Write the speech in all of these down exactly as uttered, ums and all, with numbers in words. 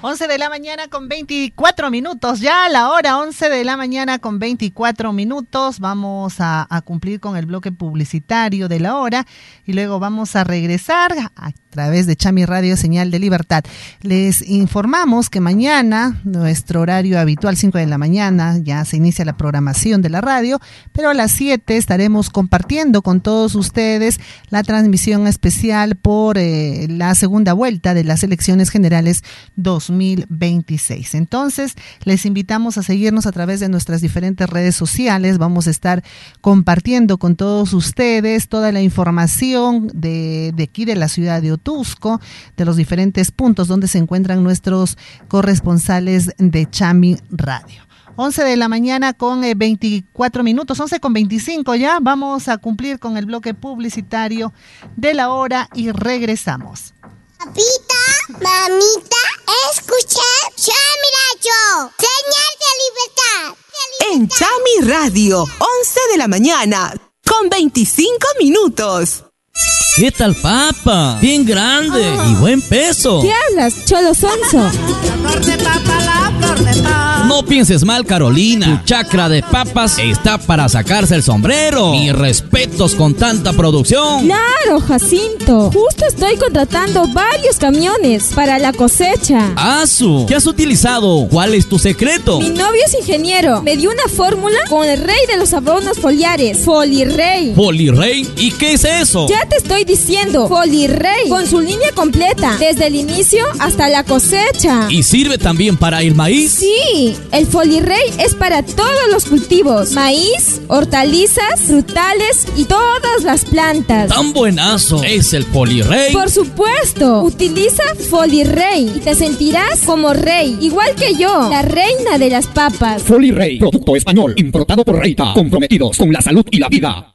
once de la mañana con veinticuatro minutos, ya a la hora once de la mañana con veinticuatro minutos, vamos a, a cumplir con el bloque publicitario de la hora y luego vamos a regresar a través de Chami Radio Señal de Libertad. Les informamos que mañana, nuestro horario habitual, cinco de la mañana, ya se inicia la programación de la radio, pero a las siete estaremos compartiendo con todos ustedes la transmisión especial por eh, la segunda vuelta de las elecciones generales dos mil veintiséis. Entonces, les invitamos a seguirnos a través de nuestras diferentes redes sociales. Vamos a estar compartiendo con todos ustedes toda la información de, de aquí de la ciudad de Otuzco, de los diferentes puntos donde se encuentran nuestros corresponsales de Chami Radio. once de la mañana con eh, veinticuatro minutos, once con veinticinco ya. Vamos a cumplir con el bloque publicitario de la hora y regresamos. Papita, mamita, escucha Chami Radio, señal de libertad. En Chami Radio, once de la mañana con veinticinco minutos. ¿Qué tal, papa? Bien grande oh. y buen peso. ¿Qué hablas, cholo sonso? La flor de papa, la flor de papa. No pienses mal, Carolina. Tu chacra de papas está para sacarse el sombrero. Mis respetos con tanta producción. Claro, Jacinto. Justo estoy contratando varios camiones para la cosecha. ¡Asu! ¿Qué has utilizado? ¿Cuál es tu secreto? Mi novio es ingeniero. Me dio una fórmula con el rey de los abonos foliares, Folirrey. ¿Folirrey? ¿Y qué es eso? Ya te estoy diciendo, Folirrey, con su línea completa, desde el inicio hasta la cosecha. ¿Y sirve también para el maíz? Sí, el Folirrey es para todos los cultivos, maíz, hortalizas, frutales y todas las plantas. ¡Tan buenazo es el Folirrey! Por supuesto, utiliza Folirrey y te sentirás como rey, igual que yo, la reina de las papas. Folirrey, producto español, importado por Reita, comprometidos con la salud y la vida.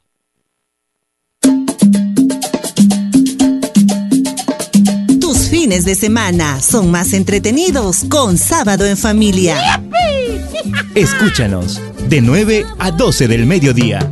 Fines de semana son más entretenidos con Sábado en Familia. Escúchanos de nueve a doce del mediodía.